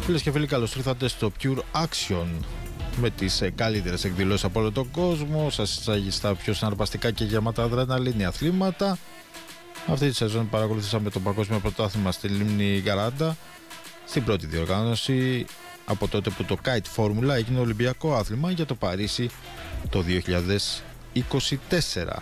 Φίλες και φίλοι, καλώς ήρθατε στο Pure Action με τις καλύτερες εκδηλώσεις από όλο τον κόσμο. Σας εισάγει στα πιο συναρπαστικά και γεμάτα αδρεναλίνη αθλήματα. Αυτή τη σεζόν παρακολουθήσαμε το Παγκόσμιο Πρωτάθλημα στη Λίμνη Γκαράντα, στην πρώτη διοργάνωση από τότε που το Kite Formula έγινε Ολυμπιακό άθλημα για το Παρίσι το 2024.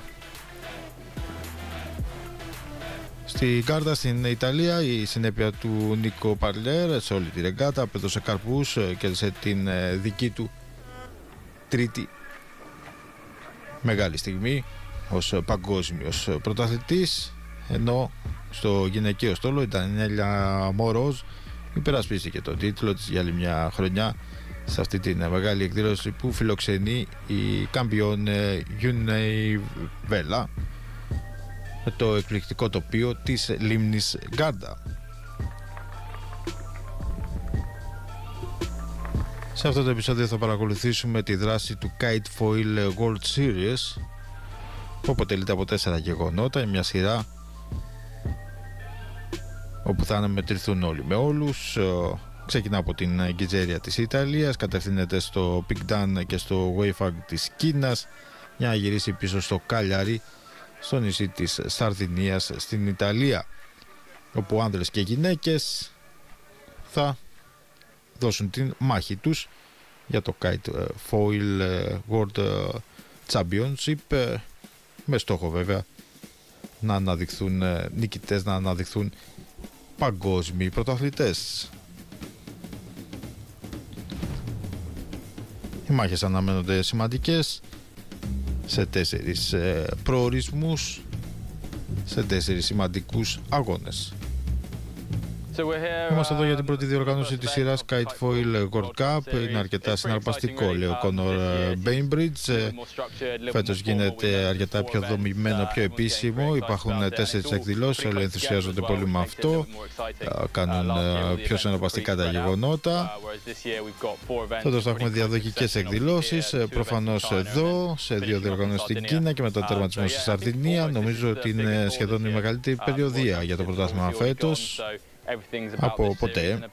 Στη Γκάρντα στην Ιταλία, η συνέπεια του Νίκο Παρλέρ σε όλη τη ρεγκάτα απέδωσε καρπούς, κέρδισε την δική του τρίτη μεγάλη στιγμή ως παγκόσμιος πρωταθλητής, ενώ στο γυναικείο στόλο η Ντανιέλα Μορόζ υπερασπίστηκε το τίτλο της για άλλη μια χρονιά σε αυτή τη μεγάλη εκδήλωση που φιλοξενεί η Καμπιόν Γιουνέιβέλα, το εκπληκτικό τοπίο της λίμνης Γκάρντα. Σε αυτό το επεισόδιο θα παρακολουθήσουμε τη δράση του Kite Foil World Series, που αποτελείται από 4 γεγονότα, μια σειρά όπου θα αναμετρηθούν όλοι με όλους. Ξεκινά από την Γκιτζέρια της Ιταλίας, κατευθύνεται στο Πικντάν και στο Βέιφαγκ της Κίνας για να γυρίσει πίσω στο Κάλιαρι, στο νησί της Σαρδινίας στην Ιταλία, όπου άνδρες και γυναίκες θα δώσουν την μάχη τους για το Kite Foil World Championship, με στόχο βέβαια να αναδειχθούν νικητές, να αναδειχθούν παγκόσμιοι πρωταθλητές. Οι μάχες αναμένονται σημαντικές σε 4 προορισμούς, σε 4 σημαντικούς αγώνες. Είμαστε εδώ για την πρώτη διοργάνωση της σειράς Kite Foil World Cup. Είναι αρκετά συναρπαστικό, λέει ο Κόνορ Μπέιμπριτζ. Φέτος γίνεται αρκετά πιο δομημένο, πιο επίσημο. Υπάρχουν 4 εκδηλώσεις, όλοι ενθουσιάζονται πολύ με αυτό. Κάνουν πιο συναρπαστικά τα γεγονότα. Φέτος θα έχουμε διαδοχικές εκδηλώσεις, προφανώς εδώ, σε 2 διοργανώσεις στην Κίνα και μετά τερματισμό στη Σαρδινία. Νομίζω ότι είναι σχεδόν η μεγαλύτερη περιοδία για το πρωτάθλημα φέτος από ποτέ.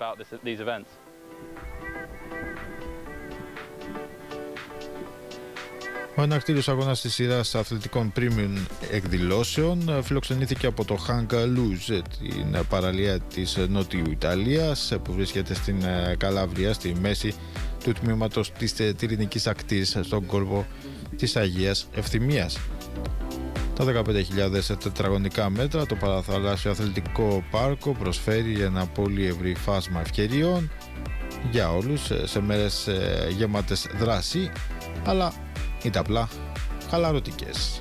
Ο εναρκτήριος αγώνας της σειράς αθλητικών premium εκδηλώσεων φιλοξενήθηκε από το Χαγκαλούζ, την παραλία της Νότιου Ιταλίας, που βρίσκεται στην Καλαβρία, στη μέση του τμήματος της Τυρινικής ακτής, στον κόλπο της Αγίας Ευθυμίας. Τα 15.000 τετραγωνικά μέτρα, το παραθαλάσσιο αθλητικό πάρκο προσφέρει ένα πολύ ευρύ φάσμα ευκαιριών για όλους σε μέρες γεμάτες δράση, αλλά είτε απλά χαλαρωτικές.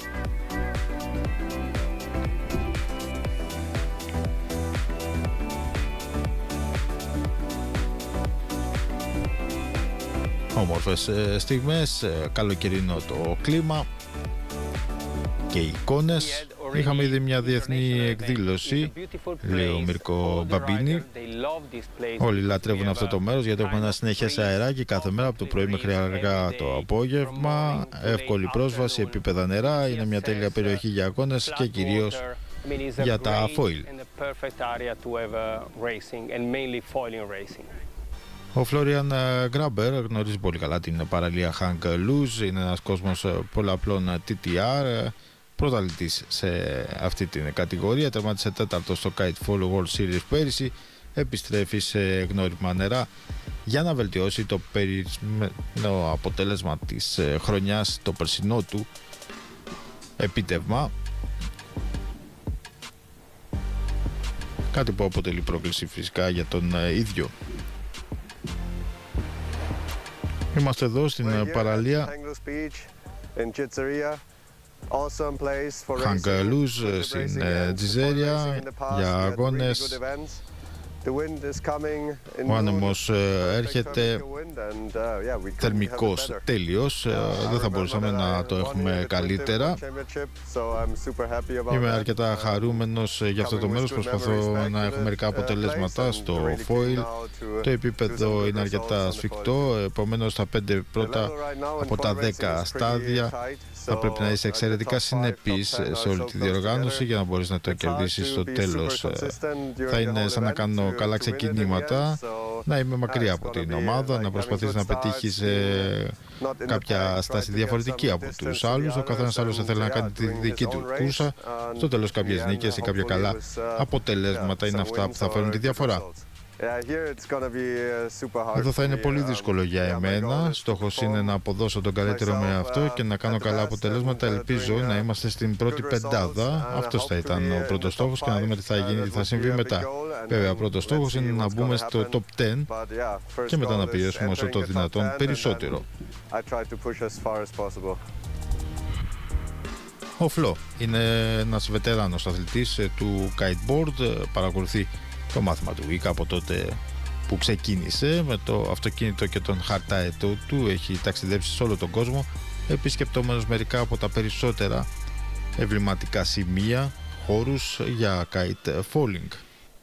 Όμορφες στιγμές, καλοκαιρινό το κλίμα και οι εικόνες. Είχαμε ήδη μια διεθνή εκδήλωση, λέει ο Μίρκο Μπαμπίνι. Όλοι λατρεύουν αυτό το μέρος γιατί έχουμε ένα συνεχές αεράκι κάθε μέρα από το πρωί μέχρι αργά το απόγευμα. Εύκολη πρόσβαση, επίπεδα νερά, είναι μια τέλεια περιοχή για αγώνες και κυρίως για τα foil. Ο Φλόριαν Γκράμπερ γνωρίζει πολύ καλά την παραλία Χαγκαλούζ, είναι ένας κόσμος πολλαπλών TTR, πρωταθλητής σε αυτή την κατηγορία, τερμάτισε 4ο στο Kite Foil World Series πέρυσι, επιστρέφει σε γνώριμα νερά για να βελτιώσει το περισμένο αποτέλεσμα της χρονιάς, το περσινό του επίτευγμα, κάτι που αποτελεί πρόκληση φυσικά για τον ίδιο. Είμαστε εδώ στην παραλία Χαγκαλούζ στην Τζιζέρια για αγώνες. Ο άνεμος έρχεται θερμικός τέλειος, δεν θα μπορούσαμε να το έχουμε καλύτερα. Είμαι αρκετά χαρούμενος για αυτό το μέρος, προσπαθώ να έχω μερικά αποτελέσματα στο foil. Το επίπεδο είναι αρκετά σφιχτό, επομένως τα 5 πρώτα από τα 10 στάδια θα πρέπει να είσαι εξαιρετικά συνεπής σε όλη τη διοργάνωση για να μπορείς να το κερδίσεις στο τέλος. Θα είναι σαν να κάνω καλά ξεκινήματα να είμαι μακριά από την ομάδα, να προσπαθείς να πετύχεις κάποια στάση διαφορετική από τους άλλους. Ο καθένας άλλος θα θέλει να κάνει τη δική του κούρσα. Στο τέλος κάποιες νίκες ή κάποια καλά αποτελέσματα είναι αυτά που θα φέρουν τη διαφορά. Εδώ θα είναι πολύ δύσκολο για εμένα. Στόχος είναι να αποδώσω τον καλύτερο με αυτό και να κάνω καλά αποτελέσματα. Ελπίζω να είμαστε στην πρώτη πεντάδα. Αυτός θα ήταν ο πρώτος στόχος και να δούμε τι θα γίνει, τι θα συμβεί μετά. Βέβαια, ο πρώτος στόχος είναι να μπούμε στο top 10 και μετά να πιέσουμε όσο το δυνατόν περισσότερο. Ο Φλο είναι ένας βετεράνος αθλητής του kiteboard, παρακολουθεί το μάθημα του Ίκα από τότε που ξεκίνησε με το αυτοκίνητο και τον χαρταετό του. Έχει ταξιδέψει σε όλο τον κόσμο, επισκεπτόμενος μερικά από τα περισσότερα εμβληματικά σημεία, χώρους για kite falling.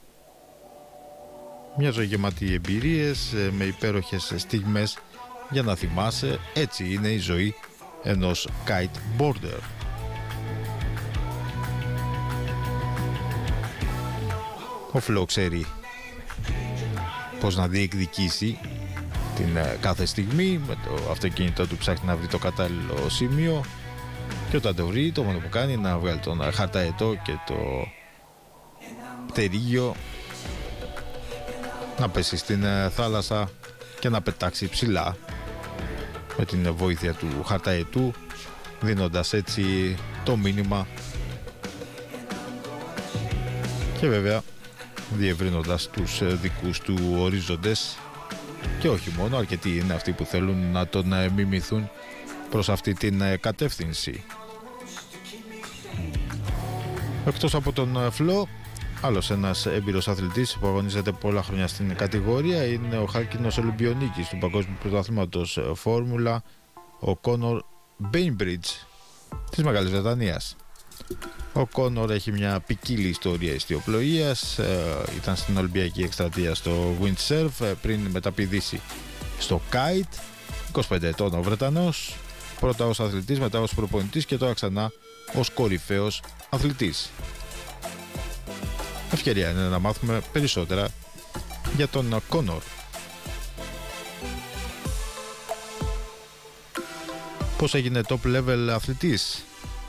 Μια ζωή γεμάτη εμπειρίες, με υπέροχες στιγμές για να θυμάσαι. Έτσι είναι η ζωή ενός kiteboarder. Ο Φλο ξέρει πώς να διεκδικήσει την κάθε στιγμή. Με το αυτοκίνητό του ψάχνει να βρει το κατάλληλο σημείο και όταν το βρει, το μόνο που κάνει είναι να βγάλει τον χαρταετό και το πτερίγιο, να πέσει στην θάλασσα και να πετάξει ψηλά με την βοήθεια του χαρταετού, δίνοντας έτσι το μήνυμα και βέβαια διευρύνοντας τους δικούς του ορίζοντες. Και όχι μόνο, αρκετοί είναι αυτοί που θέλουν να τον μιμηθούν προς αυτή την κατεύθυνση. Εκτός από τον Φλο, άλλος ένας έμπειρος αθλητής που αγωνίζεται πολλά χρόνια στην κατηγορία είναι ο χάλκινος Ολυμπιονίκης του Παγκόσμιου Πρωταθλήματος Φόρμουλα, ο Κόνορ Μπέινμπριτζ της Μεγάλης Βρετανίας. Ο Κόνορ έχει μια ποικίλη ιστορία ιστιοπλοείας. Ήταν στην Ολυμπιακή εκστρατεία στο windsurf πριν μεταπηδήσει στο kite. 25 ετών ο Βρετανός, πρώτα ως αθλητής, μετά ως προπονητής και τώρα ξανά ως κορυφαίος αθλητής. Ευκαιρία είναι να μάθουμε περισσότερα για τον Κόνορ. Πώς έγινε top level αθλητής?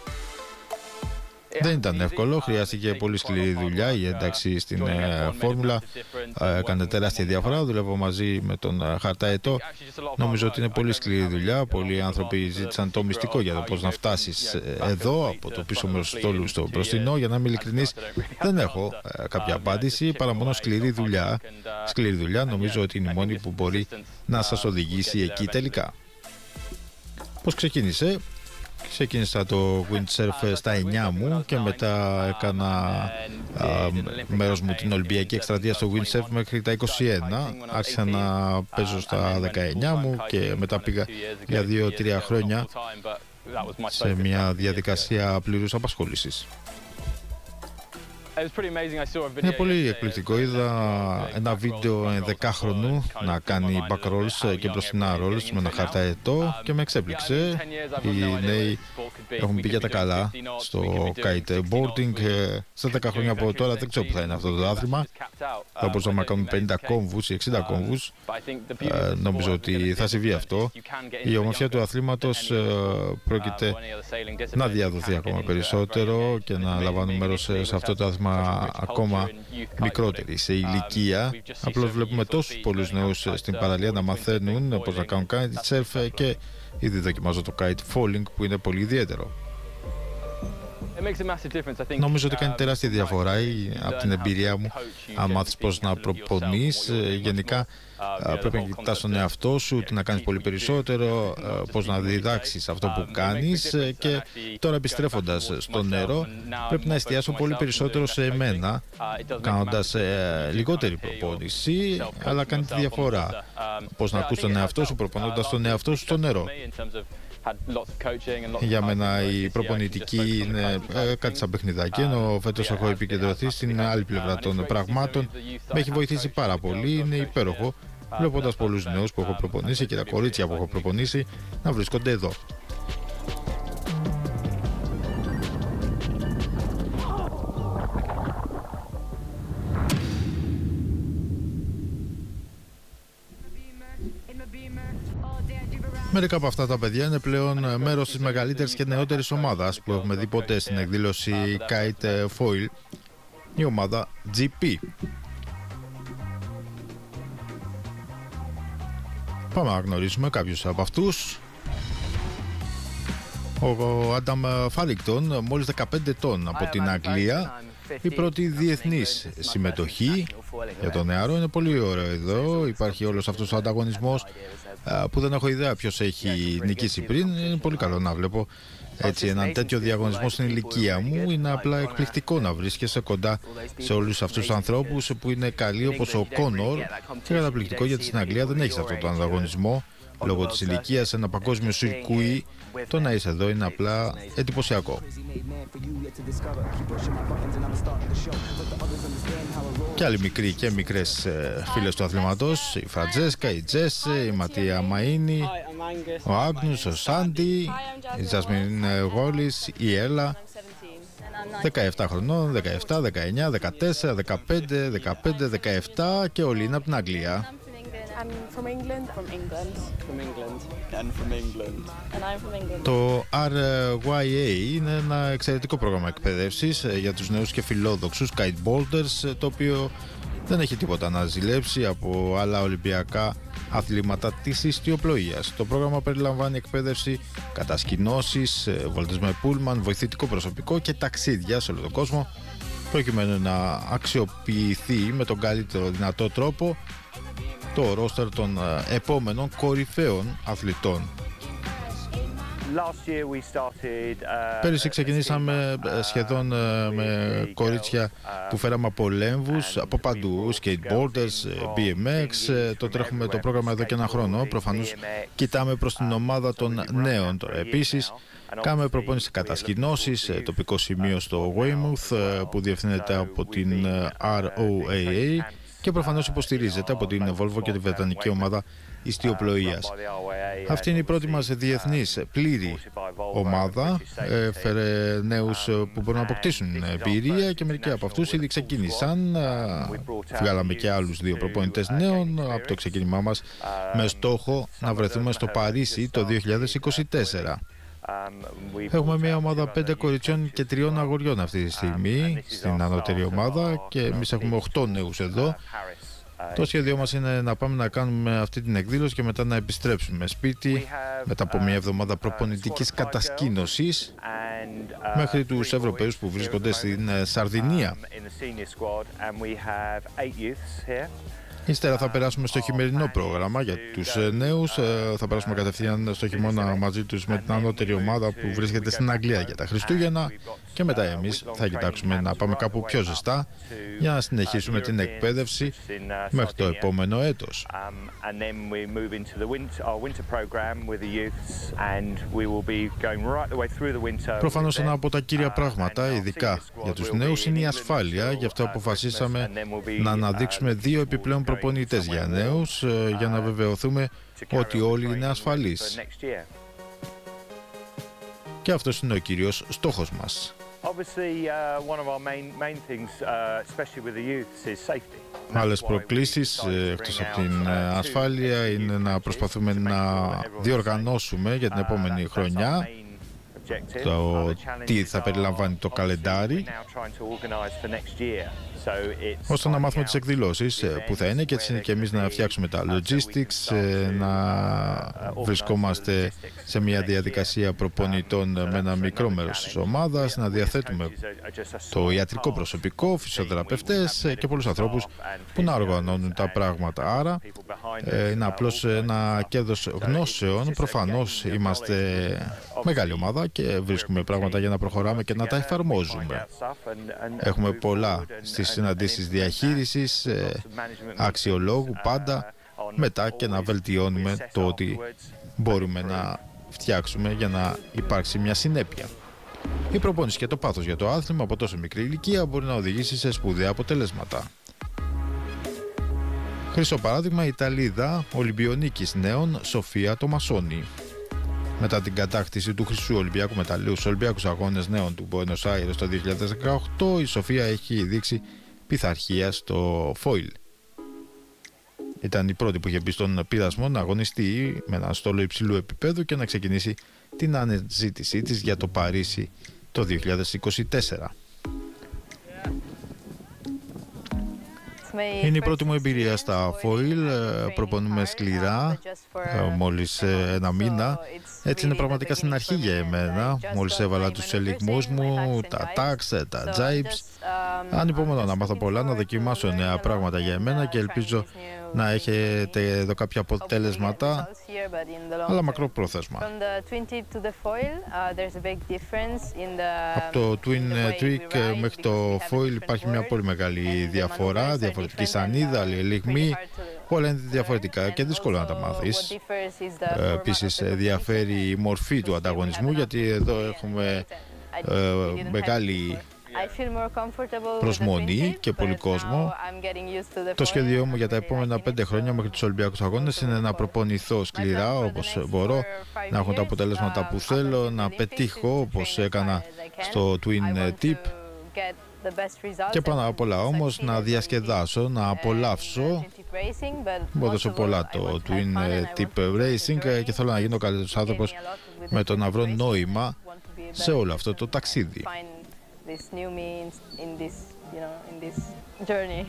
Δεν ήταν εύκολο, χρειάστηκε πολύ σκληρή δουλειά. Η ένταξη στην φόρμουλα έκανε τεράστια διαφορά. Δουλεύω μαζί με τον χαρταετό. Νομίζω ότι είναι πολύ σκληρή δουλειά. Πολλοί άνθρωποι ζήτησαν το μυστικό για το πώς να φτάσεις εδώ, από το πίσω μέρος του στόλου στο μπροστινό. Για να είμαι ειλικρινής, δεν έχω κάποια απάντηση, παρά μόνο σκληρή δουλειά. Σκληρή δουλειά νομίζω ότι είναι η μόνη που μπορεί να σας οδηγήσει εκεί τελικά. Πώς ξεκίνησε? Ξεκίνησα το windsurf στα 9 μου και μετά έκανα μέρος μου την Ολυμπιακή εκστρατεία στο windsurf μέχρι τα 21. Άρχισα να παίζω στα 19 μου και μετά πήγα για 2-3 χρόνια σε μια διαδικασία πλήρους απασχόλησης. Είναι πολύ εκπληκτικό. Είδα ένα βίντεο 10χρονου να κάνει back rolls και μπροστινά rolls με ένα χαρταετό και με εξέπληξε. Οι νέοι έχουν πει για τα καλά στο kiteboarding. Στα 10 χρόνια από τώρα δεν ξέρω που θα είναι αυτό το άθλημα. Θα μπορούσαμε να κάνουμε 50 κόμβους ή 60 κόμβους. Νομίζω ότι θα συμβεί αυτό. Η ομορφιά του αθλήματος πρόκειται να διαδοθεί ακόμα περισσότερο και να λαμβάνουμε μέρος σε αυτό το άθλημα ακόμα μικρότερη σε ηλικία. Απλώς βλέπουμε τόσους πολλούς νέους στην παραλία να μαθαίνουν πώς να κάνουν kitesurf και ήδη δοκιμάζω το kite falling που είναι πολύ ιδιαίτερο. Νομίζω ότι κάνει τεράστια διαφορά από την εμπειρία μου. Αν μάθεις πώς να προπονείς, γενικά πρέπει να κοιτάς τον εαυτό σου, τι να κάνεις πολύ περισσότερο, πώς να διδάξεις αυτό που κάνεις. Και τώρα επιστρέφοντας στο νερό, πρέπει να εστιάσω πολύ περισσότερο σε εμένα, κάνοντας λιγότερη προπόνηση, αλλά κάνει τη διαφορά. Πώς να ακούς τον εαυτό σου προπονώντας τον εαυτό σου στο νερό. Για μένα η προπονητική είναι κάτι σαν παιχνιδάκι, ενώ φέτος έχω επικεντρωθεί στην άλλη πλευρά των πραγμάτων. Με έχει βοηθήσει πάρα πολύ, είναι υπέροχο βλέποντας πολλούς νέους που έχω προπονήσει και τα κορίτσια που έχω προπονήσει να βρίσκονται εδώ. Μερικά από αυτά τα παιδιά είναι πλέον μέρος της μεγαλύτερης και νεότερης ομάδας που έχουμε δει ποτέ στην εκδήλωση Kite Foil, η ομάδα GP. Πάμε να γνωρίσουμε κάποιους από αυτούς. Ο Άνταμ Φάλιγκτον, μόλις 15 ετών από την Αγγλία, η πρώτη διεθνής συμμετοχή για τον νεαρό. Είναι πολύ ωραίο εδώ, υπάρχει όλος αυτός ο ανταγωνισμός που δεν έχω ιδέα ποιος έχει νικήσει πριν. Είναι πολύ καλό να βλέπω έτσι έναν τέτοιο διαγωνισμό στην ηλικία μου. Είναι απλά εκπληκτικό να βρίσκεσαι κοντά σε όλους αυτούς τους ανθρώπους που είναι καλοί όπως ο Κόνορ, και καταπληκτικό γιατί στην Αγγλία δεν έχεις αυτό τον ανταγωνισμό λόγω της ηλικίας, ένα παγκόσμιο σιρκούι. Το να είσαι εδώ είναι απλά εντυπωσιακό. Και άλλοι μικροί και μικρές φίλες του αθλήματος, η Φραντζέσκα, η Τζέσε, η Ματία Μαΐνη, ο Άγνους, ο Σάντι, η Τζάσμιν Γόλης, η Έλα, 17 χρονών, 17, 19, 14, 15, 15, 17 και όλοι είναι από την Αγγλία. Το RYA είναι ένα εξαιρετικό πρόγραμμα εκπαίδευσης για τους νέους και φιλόδοξους kiteboarders, το οποίο δεν έχει τίποτα να ζηλέψει από άλλα ολυμπιακά αθλήματα της ιστιοπλοείας. Το πρόγραμμα περιλαμβάνει εκπαίδευση, κατασκηνώσεις, βόλτες με πούλμαν, βοηθητικό προσωπικό και ταξίδια σε όλο τον κόσμο, προκειμένου να αξιοποιηθεί με τον καλύτερο δυνατό τρόπο το ρόστερ των επόμενων κορυφαίων αθλητών. Πέρυσι ξεκινήσαμε σχεδόν με κορίτσια που φέραμε από λέμβους, από παντού, skateboarders, BMX. Το τρέχουμε το πρόγραμμα εδώ και ένα χρόνο. Προφανώς κοιτάμε προς την ομάδα των νέων τώρα. Επίσης, κάνουμε προπόνηση κατασκηνώσεις, τοπικό σημείο στο Weymouth που διευθύνεται από την ROAA και προφανώς υποστηρίζεται από την Volvo και τη βρετανική ομάδα ιστιοπλοείας. Αυτή είναι η πρώτη μας διεθνής πλήρη ομάδα. Φέρε νέους που μπορούν να αποκτήσουν εμπειρία και μερικοί από αυτούς ήδη ξεκίνησαν. Βγάλαμε και άλλους 2 προπονητές νέων από το ξεκίνημά μας με στόχο να βρεθούμε στο Παρίσι το 2024. Έχουμε μια ομάδα 5 κοριτσιών και 3 αγοριών αυτή τη στιγμή στην ανώτερη ομάδα και εμείς έχουμε 8 νέους εδώ. Το σχέδιό μας είναι να πάμε να κάνουμε αυτή την εκδήλωση και μετά να επιστρέψουμε σπίτι μετά από μια εβδομάδα προπονητικής κατασκήνωσης μέχρι τους Ευρωπαίους που βρίσκονται στην Σαρδινία. Ύστερα θα περάσουμε στο χειμερινό πρόγραμμα για τους νέους. Θα περάσουμε κατευθείαν στο χειμώνα μαζί τους με την ανώτερη ομάδα που βρίσκεται στην Αγγλία για τα Χριστούγεννα και μετά εμείς θα κοιτάξουμε να πάμε κάπου πιο ζεστά για να συνεχίσουμε την εκπαίδευση μέχρι το επόμενο έτος. Προφανώς ένα από τα κύρια πράγματα, ειδικά για τους νέους, είναι η ασφάλεια. Γι' αυτό αποφασίσαμε να αναδείξουμε 2 επιπλέον προπονητές για νέους για να βεβαιωθούμε ότι όλοι είναι ασφαλείς. Και αυτός είναι ο κύριος στόχος μας. Άλλες προκλήσεις εκτός από την ασφάλεια είναι να προσπαθούμε να διοργανώσουμε για την επόμενη χρονιά το τι θα περιλαμβάνει το καλεντάρι, ώστε να μάθουμε τις εκδηλώσεις που θα είναι και έτσι είναι και εμείς να φτιάξουμε τα logistics, να βρισκόμαστε σε μια διαδικασία προπονητών με ένα μικρό μέρος της ομάδας, να διαθέτουμε το ιατρικό προσωπικό, φυσιοθεραπευτές και πολλούς ανθρώπους που να οργανώνουν τα πράγματα. Άρα είναι απλώς ένα κέρδος γνώσεων. Προφανώς είμαστε μεγάλη ομάδα και βρίσκουμε πράγματα για να προχωράμε και να τα εφαρμόζουμε. Έχουμε πολλά στις συναντήσεις διαχείρισης, αξιολόγου πάντα, μετά και να βελτιώνουμε το ότι μπορούμε να φτιάξουμε για να υπάρξει μια συνέπεια. Η προπόνηση και το πάθος για το άθλημα από τόσο μικρή ηλικία μπορεί να οδηγήσει σε σπουδαία αποτελέσματα. Χρυσό παράδειγμα, η Ιταλίδα Ολυμπιονίκης νέων Σοφία Τομασόνη. Μετά την κατάκτηση του χρυσού Ολυμπιακού μεταλλίου στους Ολυμπιακούς Αγώνες Νέων του Μπουένος Άιρες το 2018, η Σοφία έχει δείξει πειθαρχία στο foil. Ήταν η πρώτη που είχε μπει στον πειρασμό να αγωνιστεί με ένα στόλο υψηλού επίπεδου και να ξεκινήσει την αναζήτησή της για το Παρίσι το 2024. Είναι η πρώτη μου εμπειρία στα foil, προπονούμε σκληρά, μόλις ένα μήνα. Έτσι είναι πραγματικά στην αρχή για εμένα. Μόλις έβαλα τους ελιγμούς μου, τα tags, τα jibes. Ανυπομονώ να μάθω πολλά, να δοκιμάσω νέα πράγματα για εμένα και ελπίζω να έχετε εδώ κάποια αποτέλεσματα, αλλά μακροπρόθεσμα. Από το Twin Trick μέχρι το Foil υπάρχει μια πολύ μεγάλη διαφορά, διαφορετική σανίδα, άλλη ελιγμή, όλα είναι διαφορετικά και δύσκολο να τα μάθεις. Επίσης διαφέρει η μορφή του ανταγωνισμού, γιατί εδώ έχουμε μεγάλη προσμονή και πολύ κόσμο. Το σχέδιό μου για τα επόμενα 5 χρόνια μέχρι τους Ολυμπιακούς Αγώνες είναι να προπονηθώ σκληρά όπως μπορώ, να έχω τα αποτελέσματα που θέλω, να πετύχω όπως έκανα στο Twin Tip και πάνω απ' όλα όμως να διασκεδάσω, να απολαύσω. Μου έδωσε πολλά το Twin Tip Racing και θέλω να γίνω ο καλύτερος άνθρωπος με το να βρω νόημα σε όλο αυτό το ταξίδι. This new me in this journey.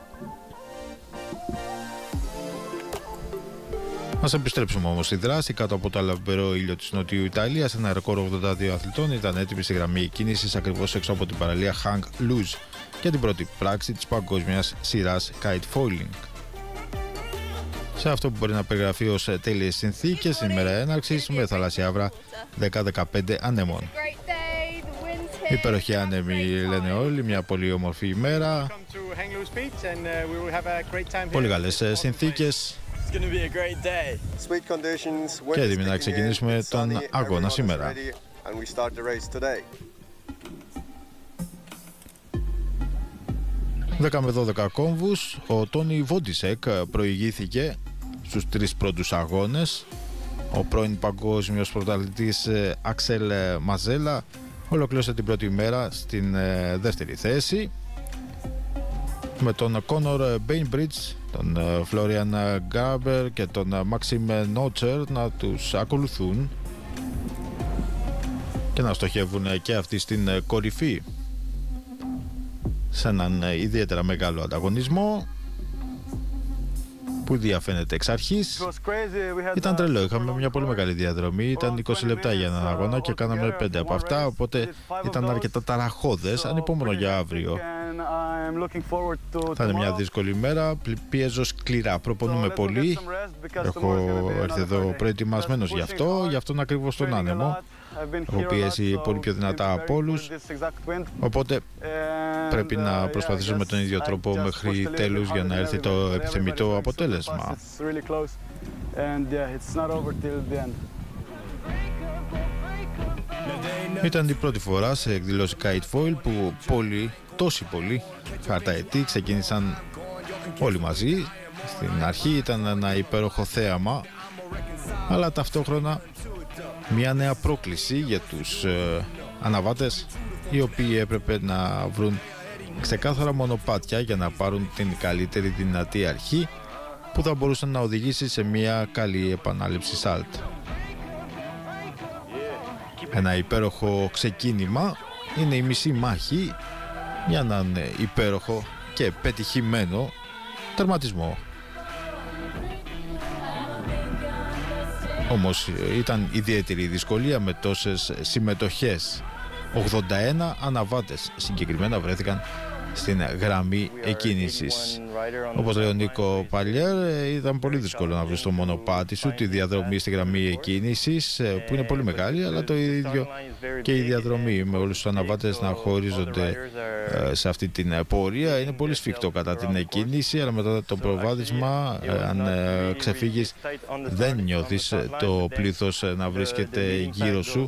Ας επιστρέψουμε όμως στη δράση. Κάτω από το λαμπερό ήλιο της Νοτιού Ιταλίας, ένα ρεκόρ 82 αθλητών ήταν έτοιμοι στη γραμμή κίνησης ακριβώς έξω από την παραλία Hang Luz για την πρώτη πράξη της παγκόσμιας σειράς kite foiling. Σε αυτό που μπορεί να περιγραφεί ως τέλειες συνθήκες, η μέρα έναρξης με θαλάσσια άβρα 10-15 ανέμων. Υπέροχοι άνεμοι λένε όλοι, μια πολύ όμορφη ημέρα, πολύ καλές συνθήκες και έτοιμοι να ξεκινήσουμε τον αγώνα σήμερα. 10 με 12 κόμβους, ο Τόνι Βόντισεκ προηγήθηκε στους 3 πρώτους αγώνες. Ο πρώην παγκόσμιος πρωταθλητής Άξελ Μαζέλα ολοκλήρωσε την πρώτη μέρα στην δεύτερη θέση, με τον Κόνορ Μπέινμπριτζ, τον Φλόριαν Γκάμπερ και τον Μάξιμ Νότσερ να τους ακολουθούν και να στοχεύουν και αυτοί στην κορυφή σε έναν ιδιαίτερα μεγάλο ανταγωνισμό που διαφαίνεται εξ αρχής. Ήταν τρελό, είχαμε μια πολύ μεγάλη διαδρομή, ήταν 20 λεπτά για έναν αγώνα και κάναμε 5 από αυτά, οπότε ήταν αρκετά ταραχώδες. Ανυπόμονο για αύριο. Θα είναι μια δύσκολη μέρα, πιέζω σκληρά, προπονούμε πολύ. Έχω έρθει εδώ προετοιμασμένος γι' αυτόν ακριβώς τον άνεμο. Έχω πιέσει πολύ πιο δυνατά από όλους, οπότε πρέπει να προσπαθήσω με τον ίδιο τρόπο μέχρι τέλους για να έρθει το επιθυμητό αποτέλεσμα. Ήταν η πρώτη φορά σε εκδηλώση kite foil που τόσοι πολλοί χαρταετοί ξεκίνησαν όλοι μαζί. Στην αρχή ήταν ένα υπέροχο θέαμα, αλλά ταυτόχρονα μια νέα πρόκληση για τους αναβάτες, οι οποίοι έπρεπε να βρουν ξεκάθαρα μονοπάτια για να πάρουν την καλύτερη δυνατή αρχή που θα μπορούσε να οδηγήσει σε μια καλή επανάληψη σάλτ. Ένα υπέροχο ξεκίνημα είναι η μισή μάχη για έναν υπέροχο και πετυχημένο τερματισμό. Όμως ήταν ιδιαίτερη η δυσκολία με τόσες συμμετοχές. 81 αναβάτες συγκεκριμένα βρέθηκαν στην γραμμή εκκίνησης. Όπως λέει ο Νίκο Παλιέρ, ήταν πολύ δύσκολο να βρεις το μονοπάτι σου, τη διαδρομή στη γραμμή εκκίνησης, που είναι πολύ μεγάλη, αλλά το ίδιο και η διαδρομή με όλους τους αναβάτες να χωρίζονται σε αυτή την πορεία. Είναι πολύ σφιχτό κατά την εκκίνηση, αλλά μετά το προβάδισμα, αν ξεφύγεις, δεν νιώθεις το πλήθος να βρίσκεται γύρω σου.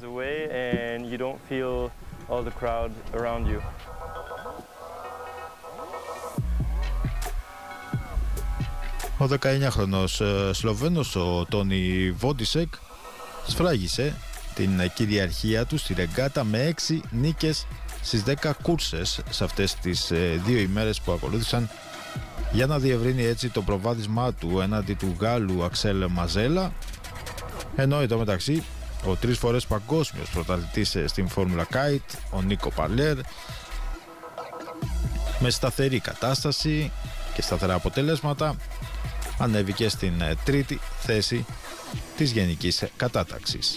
Ο 19χρονος Σλοβαίνος, ο Τόνι Βόντισεκ, σφράγισε την κυριαρχία του στη ρεγκάτα με 6 νίκες στις 10 κούρσες σε αυτές τις 2 ημέρες που ακολούθησαν για να διευρύνει έτσι το προβάδισμά του έναντι του Γάλλου Αξέλ Μαζέλα, ενώ εδώ μεταξύ ο 3 φορές παγκόσμιος πρωταθλητής στην Φόρμουλα Kite, ο Νίκο Παλέρ, με σταθερή κατάσταση και σταθερά αποτελέσματα, ανέβηκε στην τρίτη θέση της γενικής κατάταξης.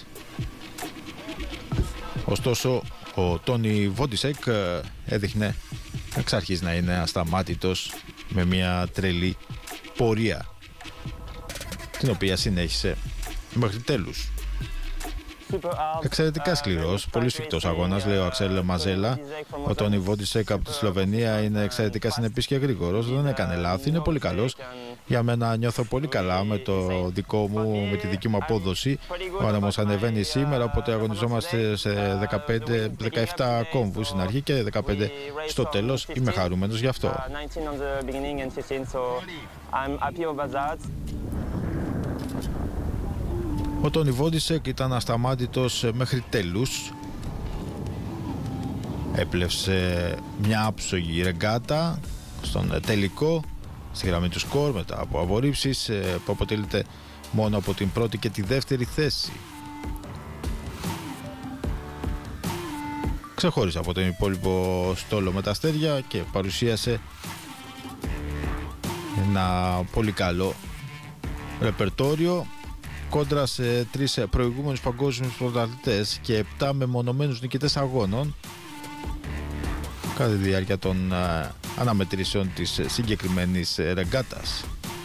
Ωστόσο, ο Τόνι Βόντισεκ έδειχνε εξ αρχής να είναι ασταμάτητος, με μια τρελή πορεία, την οποία συνέχισε μέχρι τέλους. Εξαιρετικά σκληρός, πολύ σφιχτός αγώνας, λέει ο Αξέλ Μαζέλα. Ο Τόνι Βόντισεκ από τη Σλοβενία είναι εξαιρετικά συνεπής και γρήγορος, δεν έκανε λάθη, είναι πολύ καλός. Για μένα νιώθω πολύ καλά με το δικό μου, με τη δική μου απόδοση. Ο άνεμος ανεβαίνει σήμερα, οπότε αγωνιζόμαστε σε 15-17 κόμβους στην αρχή και 15 στο τέλος. Είμαι χαρούμενος γι' αυτό. Ο Τόνι Βόντισεκ ήταν ασταμάτητος μέχρι τέλους. Έπλευσε μια άψογη ρεγκάτα στον τελικό, στη γραμμή του σκορ, μετά από απορρίψεις, που αποτελείται μόνο από την πρώτη και τη δεύτερη θέση. Ξεχώρισε από τον υπόλοιπο στόλο με τα αστέρια και παρουσίασε ένα πολύ καλό ρεπερτόριο κόντρα σε 3 προηγούμενους παγκόσμιους πρωταθλητές και 7 μεμονωμένους νικητές αγώνων κατά τη διάρκεια των αναμετρήσεων της συγκεκριμένης ρεγκάτας.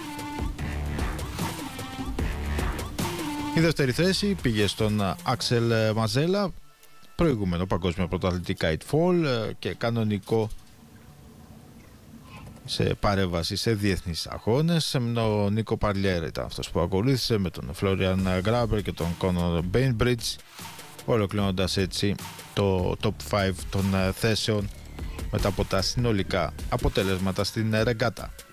Η δεύτερη θέση πήγε στον Άξελ Μαζέλα, προηγούμενο παγκόσμιο πρωταθλητή Kite Fall και κανονικό σε παρέμβαση σε διεθνείς αγώνες. Ο Νίκο Παλιέρ ήταν αυτός που ακολούθησε με τον Φλόριαν Γκράμπερ και τον Κόνορ Μπέινμπριτζ, ολοκληρώνοντας έτσι το top 5 των θέσεων μετά από τα συνολικά αποτελέσματα στην ρεγκάτα.